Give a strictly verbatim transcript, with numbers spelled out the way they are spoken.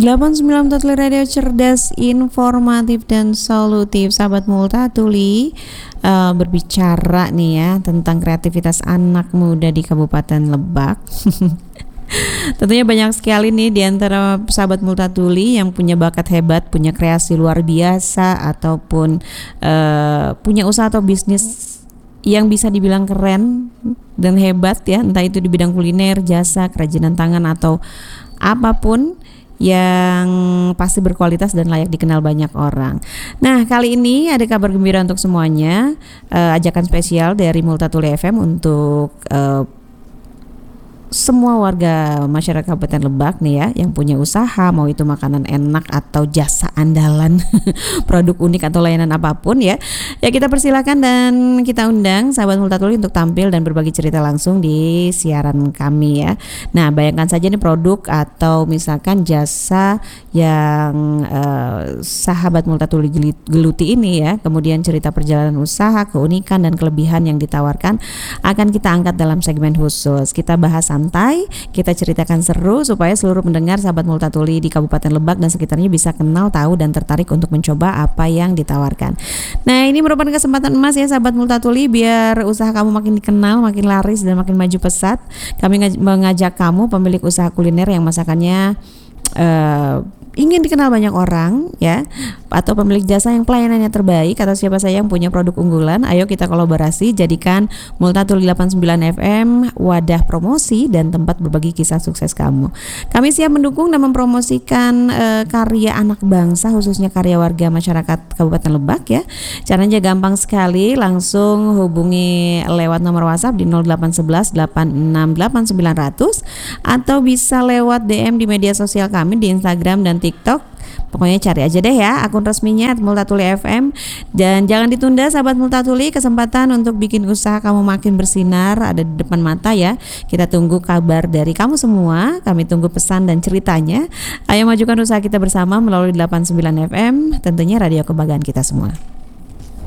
delapan puluh sembilan Multatuli Radio, cerdas, informatif, dan solutif. Sahabat Multatuli, uh, berbicara nih ya tentang kreativitas anak muda di Kabupaten Lebak. Tentunya banyak sekali nih di antara sahabat Multatuli yang punya bakat hebat, punya kreasi luar biasa, ataupun uh, punya usaha atau bisnis yang bisa dibilang keren dan hebat ya, entah itu di bidang kuliner, jasa, kerajinan tangan, atau apapun yang pasti berkualitas dan layak dikenal banyak orang. Nah, kali ini ada kabar gembira untuk semuanya, uh, ajakan spesial dari Multatuli F M untuk uh, semua warga masyarakat Kabupaten Lebak nih ya, yang punya usaha, mau itu makanan enak atau jasa andalan, produk unik atau layanan apapun ya. Ya, kita persilakan dan kita undang sahabat Multatuli untuk tampil dan berbagi cerita langsung di siaran kami ya. Nah, bayangkan saja nih produk atau misalkan jasa yang uh, sahabat Multatuli geluti ini ya, kemudian cerita perjalanan usaha, keunikan dan kelebihan yang ditawarkan akan kita angkat dalam segmen khusus. Kita bahas santai, kita ceritakan seru supaya seluruh pendengar sahabat Multatuli di Kabupaten Lebak dan sekitarnya bisa kenal, tahu, dan tertarik untuk mencoba apa yang ditawarkan. Nah, ini merupakan kesempatan emas ya sahabat Multatuli, biar usaha kamu makin dikenal, makin laris, dan makin maju pesat. Kami mengajak kamu pemilik usaha kuliner yang masakannya uh, ingin dikenal banyak orang ya, atau pemilik jasa yang pelayanannya terbaik, atau siapa saja yang punya produk unggulan, ayo kita kolaborasi, jadikan Multatuli delapan puluh sembilan F M wadah promosi dan tempat berbagi kisah sukses kamu. Kami siap mendukung dan mempromosikan uh, karya anak bangsa, khususnya karya warga masyarakat Kabupaten Lebak ya. Caranya gampang sekali, langsung hubungi lewat nomor WhatsApp di nol delapan satu satu delapan enam delapan sembilan nol nol nol, atau bisa lewat D M di media sosial kami di Instagram dan TikTok. Pokoknya cari aja deh ya akun resminya Multatuli F M. Dan jangan ditunda sahabat Multatuli, kesempatan untuk bikin usaha kamu makin bersinar ada di depan mata ya. Kita tunggu kabar dari kamu semua, kami tunggu pesan dan ceritanya. Ayo majukan usaha kita bersama melalui delapan puluh sembilan F M, tentunya radio kebanggaan kita semua.